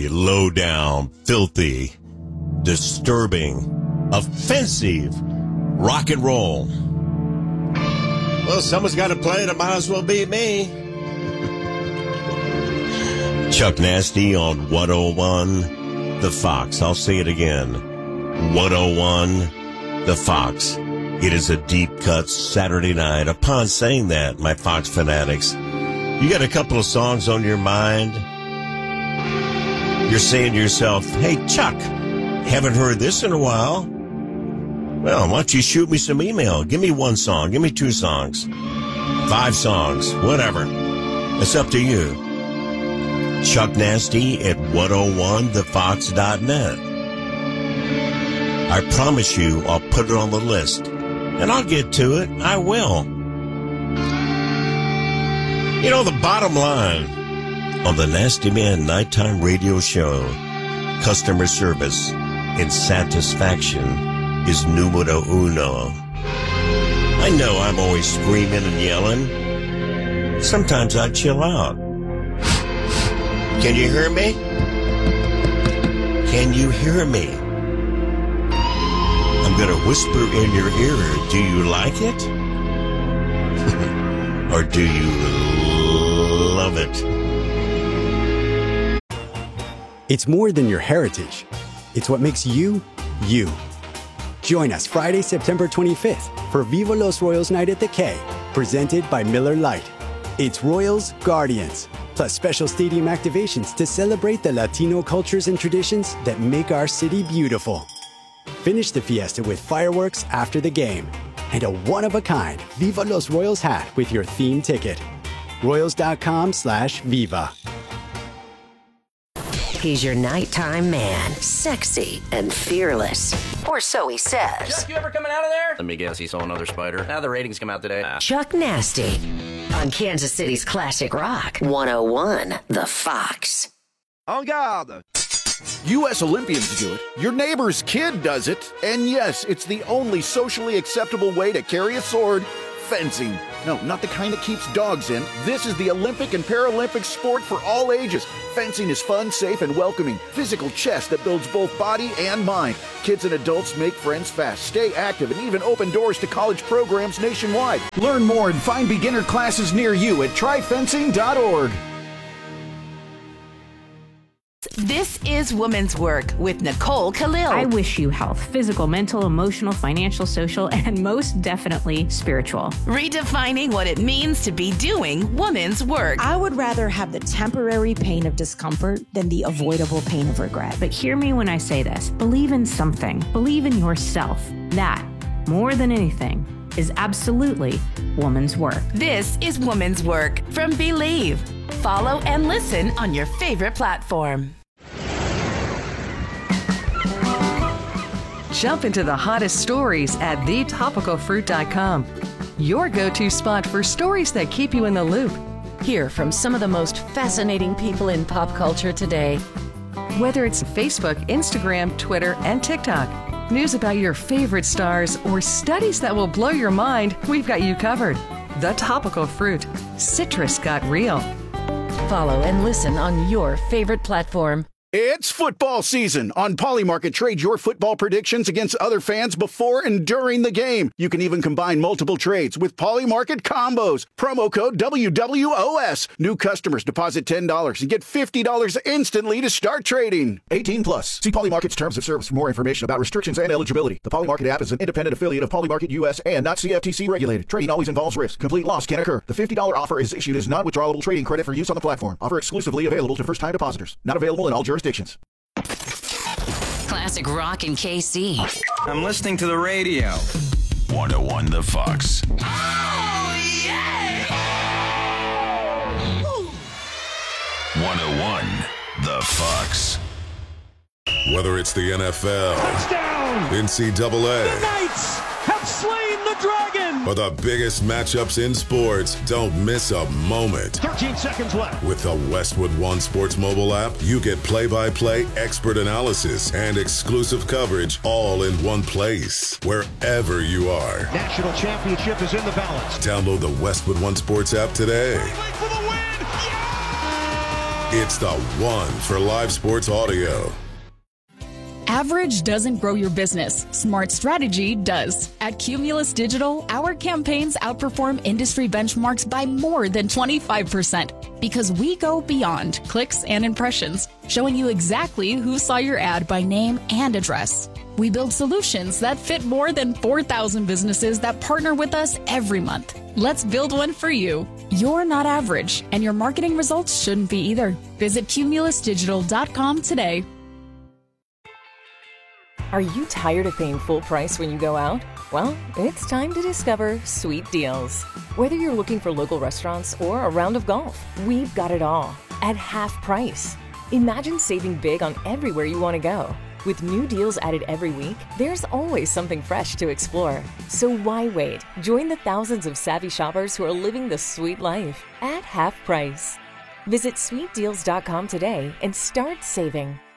low down, filthy, disturbing, offensive rock and roll. Well, someone's got to play it. It might as well be me. Chuck Nasty on 101 The Fox. I'll say it again. 101 The Fox. It is a deep cut Saturday night. Upon saying that, my Fox fanatics, you got a couple of songs on your mind. You're saying to yourself, hey, Chuck, haven't heard this in a while. Well, why don't you shoot me some email? Give me one song. Give me two songs. 5 songs. Whatever. It's up to you. Chuck Nasty at 101thefox.net. I promise you I'll put it on the list. And I'll get to it. I will. You know, the bottom line on the Nasty Man Nighttime Radio Show, customer service and satisfaction is numero uno. I know I'm always screaming and yelling. Sometimes I chill out. Can you hear me? Can you hear me? I'm going to whisper in your ear, do you like it? Or do you love it? It's more than your heritage. It's what makes you, you. Join us Friday, September 25th for Viva Los Royals Night at the K, presented by Miller Lite. It's Royals Guardians, plus special stadium activations to celebrate the Latino cultures and traditions that make our city beautiful. Finish the fiesta with fireworks after the game and a one-of-a-kind Viva Los Royals hat with your theme ticket. Royals.com/Viva. He's your nighttime man, sexy and fearless. Or so he says. Chuck, you ever coming out of there? Let me guess, he saw another spider. Now the ratings come out today. Chuck Nasty on Kansas City's Classic Rock 101 The Fox. En garde! U.S. Olympians do it, your neighbor's kid does it, and yes, it's the only socially acceptable way to carry a sword, fencing. No, not the kind that keeps dogs in. This is the Olympic and Paralympic sport for all ages. Fencing is fun, safe, and welcoming. Physical chess that builds both body and mind. Kids and adults make friends fast, stay active, and even open doors to college programs nationwide. Learn more and find beginner classes near you at tryfencing.org. This is Women's Work with Nicole Khalil. I wish you health, physical, mental, emotional, financial, social, and most definitely spiritual. Redefining what it means to be doing women's work. I would rather have the temporary pain of discomfort than the avoidable pain of regret. But hear me when I say this. Believe in something. Believe in yourself. That, more than anything, is absolutely woman's work. This is Women's Work from Believe. Follow and listen on your favorite platform. Jump into the hottest stories at thetopicalfruit.com. Your go-to spot for stories that keep you in the loop. Hear from some of the most fascinating people in pop culture today. Whether it's Facebook, Instagram, Twitter, and TikTok, news about your favorite stars, or studies that will blow your mind, we've got you covered. The Topical Fruit. Citrus got real. Follow and listen on your favorite platform. It's football season. On Polymarket, trade your football predictions against other fans before and during the game. You can even combine multiple trades with Polymarket combos. Promo code WWOS. New customers deposit $10 and get $50 instantly to start trading. 18 plus. See Polymarket's terms of service for more information about restrictions and eligibility. The Polymarket app is an independent affiliate of Polymarket US and not CFTC regulated. Trading always involves risk. Complete loss can occur. The $50 offer is issued as non-withdrawable trading credit for use on the platform. Offer exclusively available to first-time depositors. Not available in all jurisdictions. Classic Rock in KC. I'm listening to the radio. 101 The Fox. Oh, yeah! 101 The Fox. Whether it's the NFL, touchdown, NCAA, the Knights have slain the dragon, or the biggest matchups in sports, don't miss a moment. 13 seconds left. With the Westwood One Sports mobile app, you get play-by-play expert analysis and exclusive coverage all in one place, wherever you are. National championship is in the balance. Download the Westwood One Sports app today. For the win! Yeah! It's the one for live sports audio. Average doesn't grow your business. Smart strategy does. At Cumulus Digital, our campaigns outperform industry benchmarks by more than 25% because we go beyond clicks and impressions, showing you exactly who saw your ad by name and address. We build solutions that fit more than 4,000 businesses that partner with us every month. Let's build one for you. You're not average, and your marketing results shouldn't be either. Visit cumulusdigital.com today. Are you tired of paying full price when you go out? Well, it's time to discover Sweet Deals. Whether you're looking for local restaurants or a round of golf, we've got it all at half price. Imagine saving big on everywhere you want to go. With new deals added every week, there's always something fresh to explore. So why wait? Join the thousands of savvy shoppers who are living the sweet life at half price. Visit sweetdeals.com today and start saving.